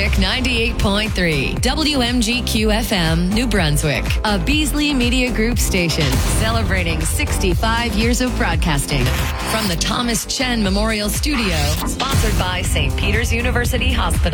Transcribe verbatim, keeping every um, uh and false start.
Brunswick ninety-eight point three, W M G Q F M, New Brunswick, a Beasley Media Group station celebrating sixty-five years of broadcasting. From the Thomas Chen Memorial Studio, sponsored by Saint Peter's University Hospital.